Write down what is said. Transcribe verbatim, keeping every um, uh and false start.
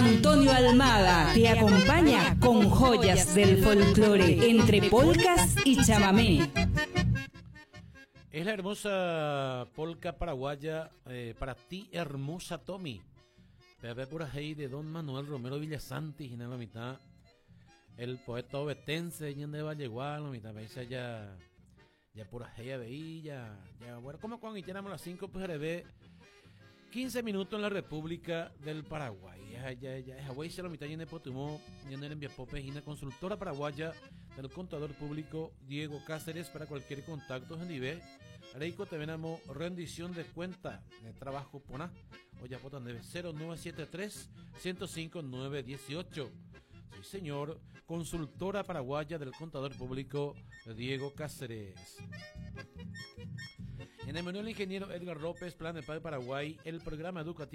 Antonio Almada te acompaña con joyas del folclore entre polcas y chamamé. Es la hermosa polca paraguaya eh, para ti, hermosa Tommy. Bebé por ahí de don Manuel Romero Villasanti, y en la mitad el poeta obetense y de Vallegual, la mitad veis ya ya por ahí veía ya bueno como cuando hiciéramos las cinco pues ve quince minutos en la República del Paraguay. Ya ya ya es Hawaii se la mitad de Potumó y en el Enviapope y una consultora paraguaya del contador público Diego Cáceres para cualquier contacto en nivel Areico te venamos rendición de cuenta de trabajo pona o ya potan de cero nueve siete tres, uno cero cinco, nueve uno ocho. Sí, señor, consultora paraguaya del contador público Diego Cáceres. En el menú el ingeniero Edgar López, Plan de Paz de Paraguay, el programa educativo